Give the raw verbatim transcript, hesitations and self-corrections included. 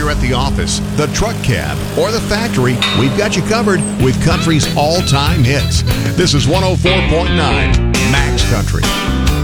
you're at the office, the truck cab, or the factory, we've got you covered with country's all-time hits. This is one oh four point nine Max Country.